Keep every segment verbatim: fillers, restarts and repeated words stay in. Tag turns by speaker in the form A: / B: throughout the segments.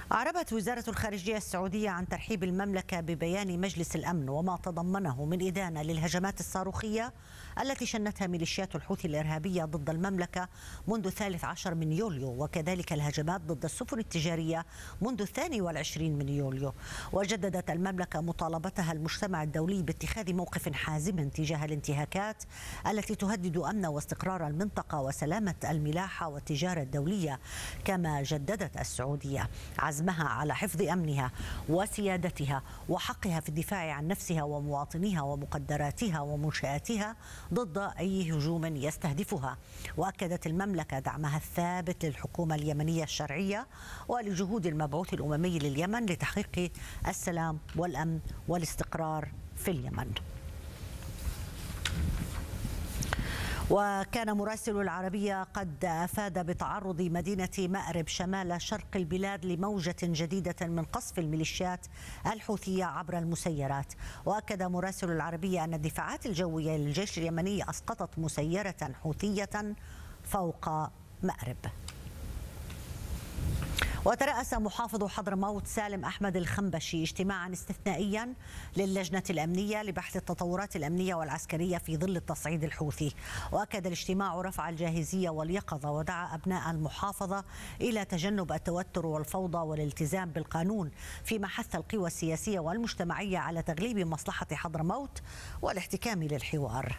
A: أعربت وزارة الخارجية السعودية عن ترحيب المملكة ببيان مجلس الأمن وما تضمنه من إدانة للهجمات الصاروخية التي شنتها ميليشيات الحوثي الإرهابية ضد المملكة منذ الثالث عشر من يوليو، وكذلك الهجمات ضد السفن التجارية منذ الثاني والعشرين من يوليو. وجددت المملكة مطالبتها المجتمع الدولي باتخاذ موقف حازم تجاه الانتهاكات التي تهدد أمن واستقرار المنطقة وسلامة الملاحة والتجارة الدولية. كما جددت السعودية عزمها على حفظ أمنها وسيادتها وحقها في الدفاع عن نفسها ومواطنيها ومقدراتها ومنشآتها ضد أي هجوم يستهدفها. وأكدت المملكة دعمها الثابت للحكومة اليمنية الشرعية ولجهود المبعوث الأممي لليمن لتحقيق السلام والأمن والاستقرار في اليمن. وكان مراسل العربية قد أفاد بتعرض مدينة مأرب شمال شرق البلاد لموجة جديدة من قصف الميليشيات الحوثية عبر المسيرات. وأكد مراسل العربية أن الدفاعات الجوية للجيش اليمني أسقطت مسيرة حوثية فوق مأرب. وترأس محافظ حضرموت سالم أحمد الخنبشي اجتماعا استثنائيا للجنة الأمنية لبحث التطورات الأمنية والعسكرية في ظل التصعيد الحوثي. وأكد الاجتماع رفع الجاهزية واليقظة، ودعا أبناء المحافظة إلى تجنب التوتر والفوضى والالتزام بالقانون، فيما حث القوى السياسية والمجتمعية على تغليب مصلحة حضرموت والاحتكام للحوار.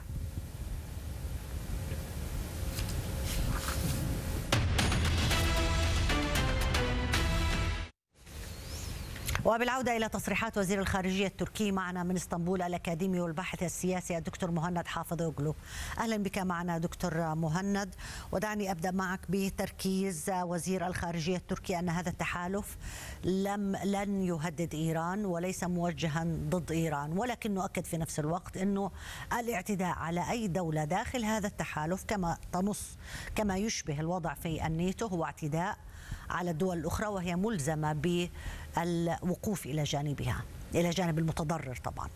A: وبالعودة إلى تصريحات وزير الخارجية التركي، معنا من اسطنبول الأكاديمي والباحث السياسي الدكتور مهند حافظ أوغلو. أهلا بك معنا دكتور مهند. ودعني أبدأ معك بتركيز وزير الخارجية التركي أن هذا التحالف لم لن يهدد إيران وليس موجها ضد إيران، ولكنه أكد في نفس الوقت أنه الاعتداء على أي دولة داخل هذا التحالف كما تنص كما يشبه الوضع في الناتو هو اعتداء على الدول الأخرى، وهي ملزمة بالوقوف إلى جانبها، إلى جانب المتضرر طبعا.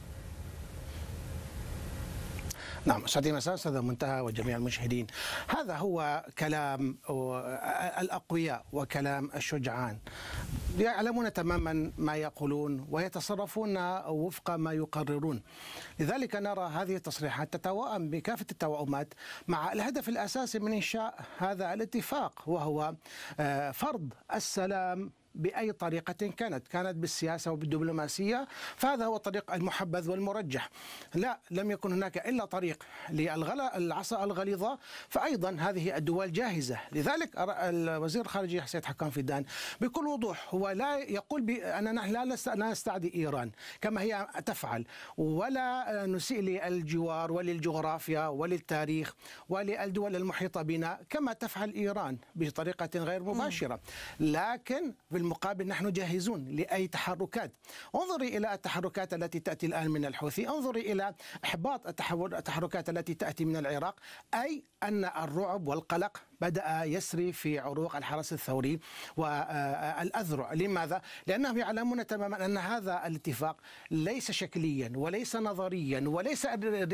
B: نعم، سعدي مساء أستاذ منتهى وجميع المشاهدين. هذا هو كلام الأقوياء وكلام الشجعان، يعلمون تماما ما يقولون ويتصرفون وفق ما يقررون. لذلك نرى هذه التصريحات تتوائم بكافة التوائمات مع الهدف الأساسي من إنشاء هذا الاتفاق، وهو فرض السلام بأي طريقة كانت كانت بالسياسة وبالدبلوماسية، فهذا هو الطريق المحبذ والمرجح. لا، لم يكن هناك إلا طريق للعصا الغليظة، فأيضا هذه الدول جاهزة. لذلك الوزير الخارجية سيد حكام فيدان بكل وضوح هو لا يقول أننا لا نستعدي إيران كما هي تفعل، ولا نسيء للجوار وللجغرافيا وللتاريخ وللدول المحيطة بنا كما تفعل إيران بطريقة غير مباشرة، لكن بالمقابل نحن جاهزون لأي تحركات. انظري إلى التحركات التي تأتي الآن من الحوثي، انظري إلى إحباط التحركات التي تأتي من العراق، أي أن الرعب والقلق بدأ يسري في عروق الحرس الثوري والأذرع. لماذا؟ لأنهم يعلمون تماما أن هذا الاتفاق ليس شكليا وليس نظريا وليس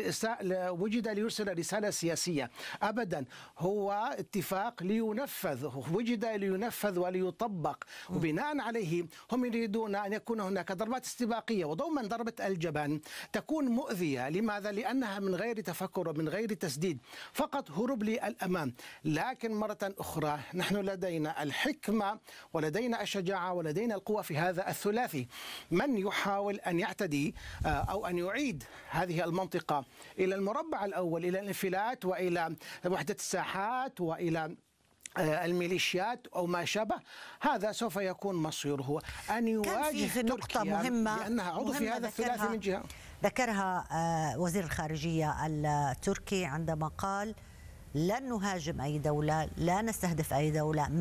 B: وجد ليرسل رسالة سياسية أبدا، هو اتفاق لينفذ، وجد لينفذ وليطبق، وبناء عليه هم يريدون أن يكون هناك ضربات استباقية، وضمن ضربة الجبان تكون مؤذية. لماذا؟ لأنها من غير تفكر ومن غير تسديد، فقط هروب للأمام. لكن مرة أخرى نحن لدينا الحكمة ولدينا الشجاعة ولدينا القوة في هذا الثلاثي. من يحاول أن يعتدي أو أن يعيد هذه المنطقة إلى المربع الأول، إلى الانفلات وإلى وحدة الساحات وإلى الميليشيات أو ما شابه، هذا سوف يكون مصيره أن يواجه
A: في نقطة مهمة
B: لأنها عضو في هذا الثلاثي من جهة
A: ذكرها وزير الخارجية التركي عندما قال لن نهاجم أي دولة، لا نستهدف أي دولة.